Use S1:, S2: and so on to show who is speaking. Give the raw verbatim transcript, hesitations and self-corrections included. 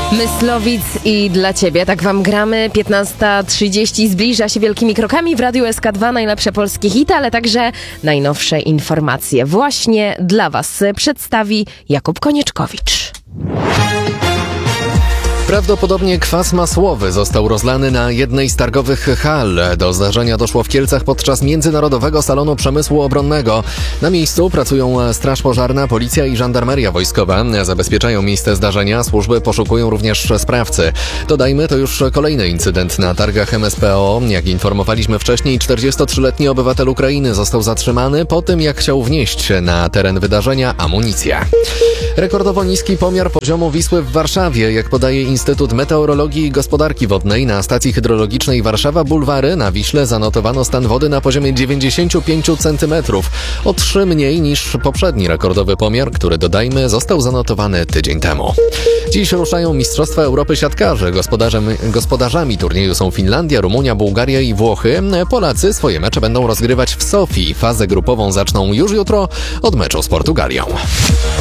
S1: Myslowic i dla Ciebie, tak Wam gramy. piętnasta trzydzieści zbliża się wielkimi krokami. W Radiu S K dwa najlepsze polskie hity, ale także najnowsze informacje. Właśnie dla Was przedstawi Jakub Konieczkowicz.
S2: Prawdopodobnie kwas masłowy został rozlany na jednej z targowych hal. Do zdarzenia doszło w Kielcach podczas Międzynarodowego Salonu Przemysłu Obronnego. Na miejscu pracują Straż Pożarna, Policja i Żandarmeria Wojskowa. Zabezpieczają miejsce zdarzenia, służby poszukują również sprawcy. Dodajmy, to już kolejny incydent na targach M S P O. Jak informowaliśmy wcześniej, czterdziestotrzyletni obywatel Ukrainy został zatrzymany po tym, jak chciał wnieść na teren wydarzenia amunicję. Rekordowo niski pomiar poziomu Wisły w Warszawie, jak podaje Instytut Meteorologii i Gospodarki Wodnej, na stacji hydrologicznej Warszawa Bulwary na Wiśle zanotowano stan wody na poziomie dziewięćdziesiąt pięć centymetrów, o trzy mniej niż poprzedni rekordowy pomiar, który, dodajmy, został zanotowany tydzień temu. Dziś ruszają Mistrzostwa Europy Siatkarzy. Gospodarzem, gospodarzami turnieju są Finlandia, Rumunia, Bułgaria i Włochy. Polacy swoje mecze będą rozgrywać w Sofii. Fazę grupową zaczną już jutro od meczu z Portugalią.